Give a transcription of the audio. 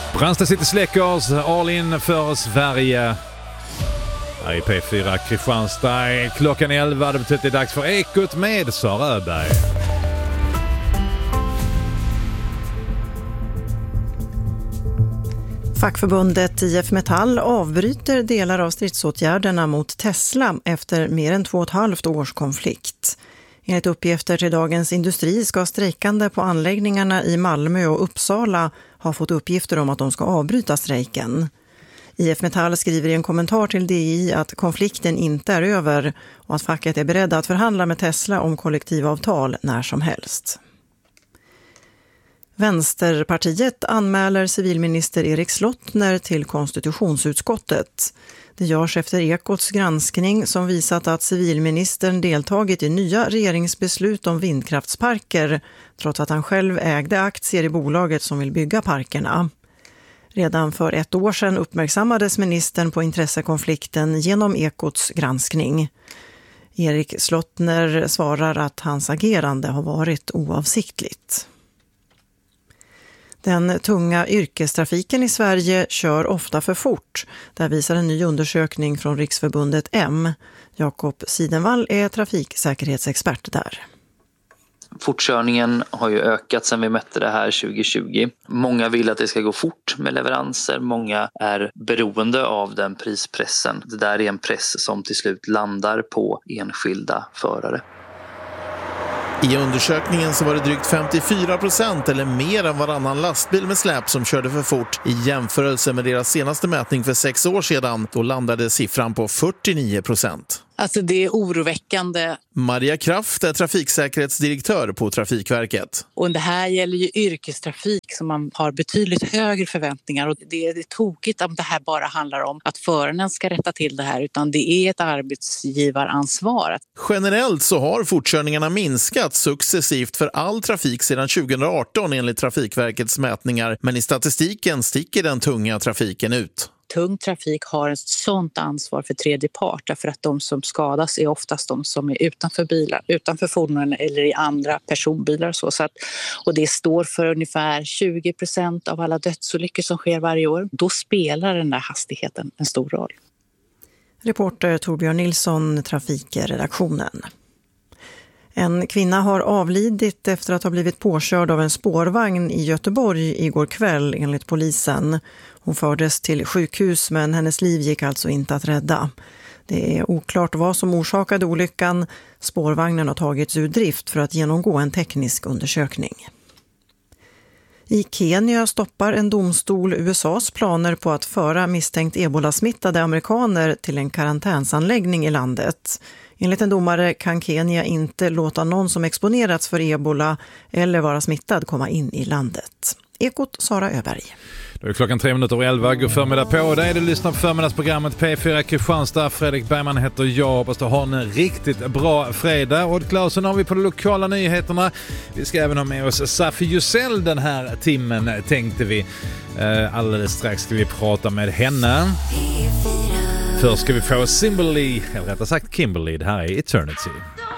Brandsta City Släckers, all in för Sverige. Här i P4 Kristianstad. Klockan 11, det betyder att det är dags för Ekot med Sara Öberg. Fackförbundet IF Metall avbryter delar av stridsåtgärderna mot Tesla efter mer än 2,5 års konflikt. Enligt uppgifter till Dagens Industri ska strejkande på anläggningarna i Malmö och Uppsala ha fått uppgifter om att de ska avbryta strejken. IF Metall skriver i en kommentar till DI att konflikten inte är över och att facket är beredda att förhandla med Tesla om kollektivavtal när som helst. Vänsterpartiet anmäler civilminister Erik Slottner till konstitutionsutskottet. Det görs efter Ekots granskning som visat att civilministern deltagit i nya regeringsbeslut om vindkraftsparker trots att han själv ägde aktier i bolaget som vill bygga parkerna. Redan för 1 år sedan uppmärksammades ministern på intressekonflikten genom Ekots granskning. Erik Slottner svarar att hans agerande har varit oavsiktligt. Den tunga yrkestrafiken i Sverige kör ofta för fort. Där visar en ny undersökning från Riksförbundet M. Jakob Sidenvall är trafiksäkerhetsexpert där. Fortkörningen har ju ökat sedan vi mätte det här 2020. Många vill att det ska gå fort med leveranser. Många är beroende av den prispressen. Det där är en press som till slut landar på enskilda förare. I undersökningen så var det drygt 54% eller mer än varannan lastbil med släp som körde för fort. I jämförelse med deras senaste mätning för 6 år sedan, då landade siffran på 49%. Alltså det är oroväckande. Maria Kraft är trafiksäkerhetsdirektör på Trafikverket. Och det här gäller ju yrkestrafik som man har betydligt högre förväntningar. Och det är tokigt om det här bara handlar om att föraren ska rätta till det här. Utan det är ett arbetsgivaransvar. Generellt så har fortkörningarna minskat successivt för all trafik sedan 2018 enligt Trafikverkets mätningar. Men i statistiken sticker den tunga trafiken ut. Tung trafik har ett sånt ansvar för tredje part därför att de som skadas är oftast de som är utanför bilar, utanför fordonen eller i andra personbilar. Och det står för ungefär 20% av alla dödsolyckor som sker varje år. Då spelar den där hastigheten en stor roll. Reporter Torbjörn Nilsson, Trafikredaktionen. En kvinna har avlidit efter att ha blivit påkörd av en spårvagn i Göteborg igår kväll enligt polisen. Hon fördes till sjukhus men hennes liv gick alltså inte att rädda. Det är oklart vad som orsakade olyckan. Spårvagnen har tagits ur drift för att genomgå en teknisk undersökning. I Kenya stoppar en domstol USAs planer på att föra misstänkt ebolasmittade amerikaner till en karantänsanläggning i landet. Enligt en domare kan Kenya inte låta någon som exponerats för ebola eller vara smittad komma in i landet. Ekot Sara Öberg. Då är klockan 3:11. God förmiddag på dig. Du lyssnar på förmiddagsprogrammet P4 Kristianstad. Fredrik Bergman heter jag. Hoppas du har en riktigt bra fredag. Odd Claesson har vi på de lokala nyheterna. Vi ska även ha med oss Safi Jusell den här timmen tänkte vi. Alldeles strax ska vi prata med henne. Först ska vi få Kimberly. Det här är Eternity.